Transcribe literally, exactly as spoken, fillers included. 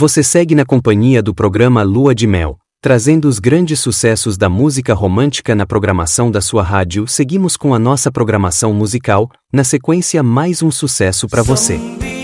Você segue na companhia do programa Lua de Mel, trazendo os grandes sucessos da música romântica na programação da sua rádio. Seguimos com a nossa programação musical, na sequência mais um sucesso para você.